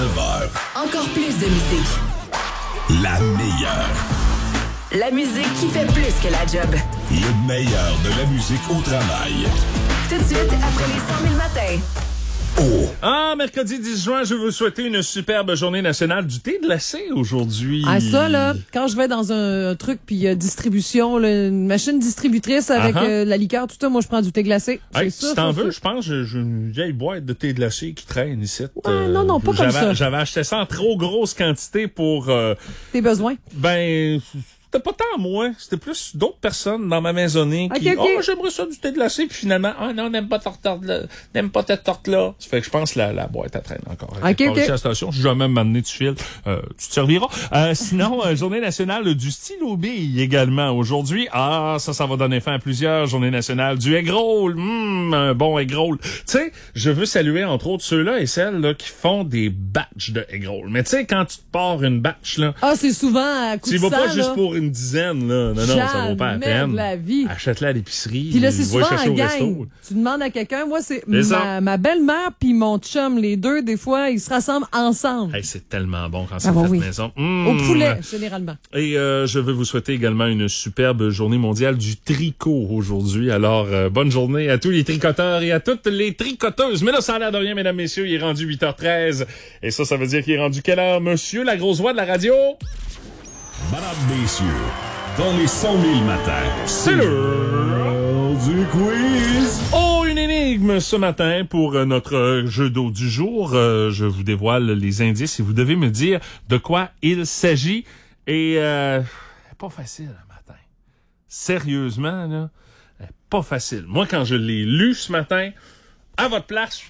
9h. Encore plus de musique. La meilleure. La musique qui fait plus que la job. Le meilleur de la musique au travail. Tout de suite, après les 100 000 matins. Mercredi 10 juin, je veux vous souhaiter une superbe journée nationale du thé glacé aujourd'hui. Ah, ça, là, quand je vais dans un truc, puis distribution, là, une machine distributrice avec la liqueur, tout ça, moi, je prends du thé glacé. Hey, ça, si t'en veux, je pense que j'ai une vieille boîte de thé glacé qui traîne ici. Non, pas comme ça. J'avais acheté ça en trop grosse quantité pour... Tes besoins. C'était pas tant moi, c'était plus d'autres personnes dans ma maisonnée qui j'aimerais ça du thé glacé, puis finalement non, n'aime pas cette torte-là. Ça fait que je pense que la boîte elle traîne encore. Ici à la station, je vais même m'amener du fil, tu te serviras. Sinon, journée nationale du stylo bille également aujourd'hui. Ça va donner fin à plusieurs journées nationales du egg roll. Un bon egg roll. Tu sais, je veux saluer entre autres ceux-là et celles là qui font des batchs de egg roll. Mais tu sais, quand tu te pars une batch là, c'est souvent à coup de tu vas pas là. Juste pour une dizaine, là. Non, ça vaut pas la peine. La vie. Achète-la à l'épicerie. Puis là, c'est souvent en gang. Resto. Tu demandes à quelqu'un. Moi, c'est ma belle-mère puis mon chum. Les deux, des fois, ils se rassemblent ensemble. Hey, c'est tellement bon quand c'est fait maison. Au poulet, généralement. Et je veux vous souhaiter également une superbe journée mondiale du tricot aujourd'hui. Alors, bonne journée à tous les tricoteurs et à toutes les tricoteuses. Mais là, ça a l'air de rien, mesdames, messieurs. Il est rendu 8h13. Et ça veut dire qu'il est rendu quelle heure, monsieur, la grosse voix de la radio? Madame, messieurs, dans les 100 000 matins, c'est l'heure du quiz. Une énigme ce matin pour notre jeu d'eau du jour. Je vous dévoile les indices et vous devez me dire de quoi il s'agit. Et pas facile le matin. Sérieusement, là, pas facile. Moi, quand je l'ai lu ce matin, à votre place...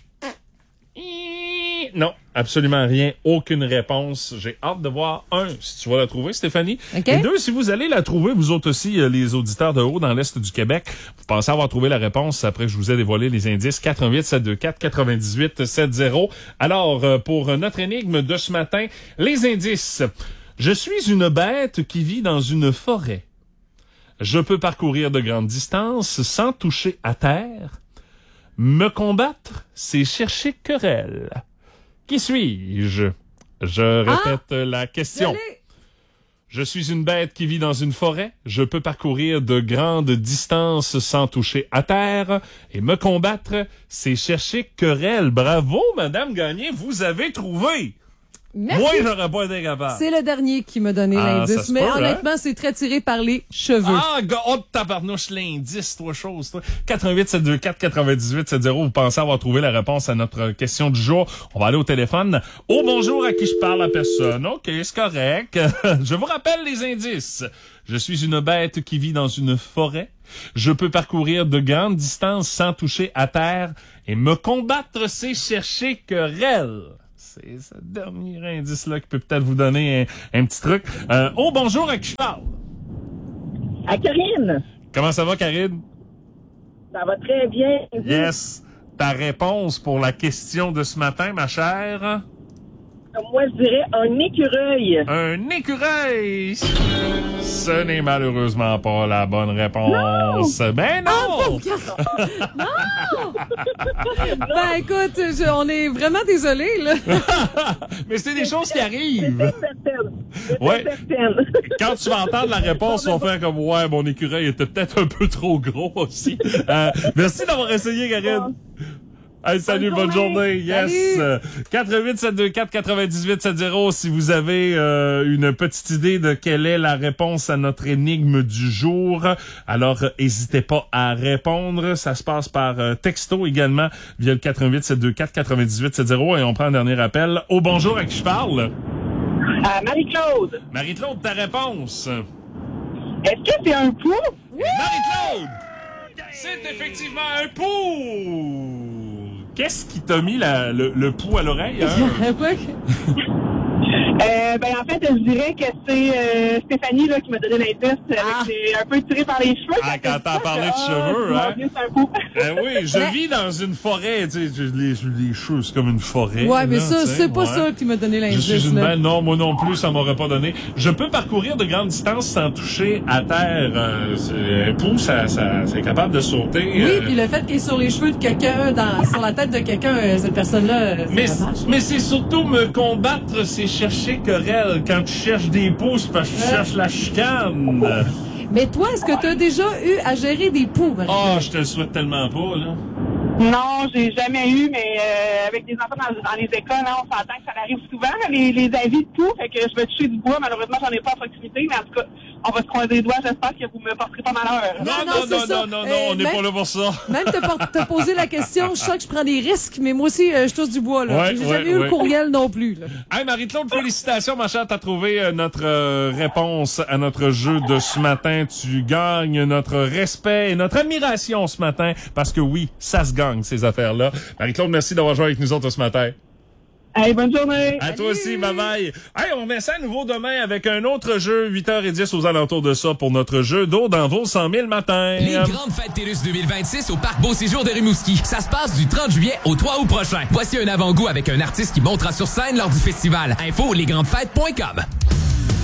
Non, absolument rien. Aucune réponse. J'ai hâte de voir, si tu vas la trouver, Stéphanie. Okay. Et 2, si vous allez la trouver, vous autres aussi, les auditeurs de haut dans l'Est du Québec, vous pensez avoir trouvé la réponse après que je vous ai dévoilé les indices. 88-724-98-70. Alors, pour notre énigme de ce matin, les indices. Je suis une bête qui vit dans une forêt. Je peux parcourir de grandes distances sans toucher à terre. Me combattre, c'est chercher querelle. Qui suis-je? Je répète la question. Je suis une bête qui vit dans une forêt. Je peux parcourir de grandes distances sans toucher à terre. Et me combattre, c'est chercher querelle. Bravo, Madame Gagné, vous avez trouvé. Merci. Moi, j'aurais pas été capable. C'est le dernier qui m'a donné l'indice. Mais honnêtement, c'est très tiré par les cheveux. Tabarnouche, l'indice, toi, chose, toi. 88-724-98-70. Vous pensez avoir trouvé la réponse à notre question du jour. On va aller au téléphone. Bonjour, à qui je parle, la personne. OK, c'est correct. Je vous rappelle les indices. Je suis une bête qui vit dans une forêt. Je peux parcourir de grandes distances sans toucher à terre. Et me combattre, c'est chercher querelle. C'est ce dernier indice-là qui peut peut-être vous donner un petit truc. Bonjour, à qui je parle? À Karine. Comment ça va, Karine? Ça va très bien. Yes. Ta réponse pour la question de ce matin, ma chère? Moi, je dirais un écureuil. Un écureuil! Ce n'est malheureusement pas la bonne réponse. Non! Ben non! Non! Ben écoute, on est vraiment désolés, là. Mais c'est des choses qui arrivent. J'étais Ouais. certaine. Quand tu vas entendre la réponse, tu vas faire comme « Ouais, mon écureuil était peut-être un peu trop gros aussi. » Merci d'avoir essayé, Karine. Hey, salut, bonne journée. Yes. 88-724-98-70 si vous avez une petite idée de quelle est la réponse à notre énigme du jour. Alors, n'hésitez pas à répondre. Ça se passe par texto également via le 88-724-98-70 et on prend un dernier appel. Bonjour, à qui je parle? Marie-Claude. Marie-Claude, ta réponse? Est-ce que c'est un pou? Oui! Marie-Claude! C'est effectivement un pou! Qu'est-ce qui t'a mis le pouls à l'oreille? Hein? Ben, en fait, je dirais que c'est Stéphanie là, qui m'a donné l'indice. C'est un peu tiré par les cheveux. Ah, quand t'as parlé de cheveux, hein? C'est un coup. Oui, je vis dans une forêt, tu sais, les cheveux, c'est comme une forêt. Ouais, mais là, ça, c'est pas ouais. ça qui m'a donné Je l'indice. suis une là. belle, non, moi non plus, ça m'aurait pas donné. Je peux parcourir de grandes distances sans toucher à terre. Un pouls, ça, c'est capable de sauter. Oui, puis le fait qu'il est sur les cheveux de quelqu'un, sur la tête de quelqu'un, cette personne-là, Mais c'est surtout me combattre, c'est chercher querelle. Quand tu cherches des pouces, parce que tu cherches la chicane. Mais toi, est-ce que tu as déjà eu à gérer des poux, Marie? Oh, je te le souhaite tellement pas, là. Non, j'ai jamais eu, mais avec des enfants dans les écoles, hein, on s'entend que ça arrive souvent, les avis de tout. Fait que je vais toucher du bois. Malheureusement, j'en ai pas à proximité, mais en tout cas, on va se croiser les doigts. J'espère que vous me porterez pas malheur. Non, on n'est pas là pour ça. Même te poser la question, je sens que je prends des risques, mais moi aussi, je touche du bois. Là. J'ai jamais eu le courriel non plus. Là. Hey, Marie-Claude, félicitations, ma chère. T'as trouvé notre réponse à notre jeu de ce matin. Tu gagnes notre respect et notre admiration ce matin, parce que oui, ça se gagne, ces affaires-là. Marie-Claude, merci d'avoir joué avec nous autres ce matin. Hey, bonne journée! À toi aussi, bye-bye. Hey, on met ça à nouveau demain avec un autre jeu, 8h10 aux alentours de ça, pour notre jeu d'eau dans vos 100 000 matins. Les grandes fêtes TELUS 2026 au Parc Beau Séjour de Rimouski. Ça se passe du 30 juillet au 3 août prochain. Voici un avant-goût avec un artiste qui montera sur scène lors du festival. Info, lesgrandesfêtes.com.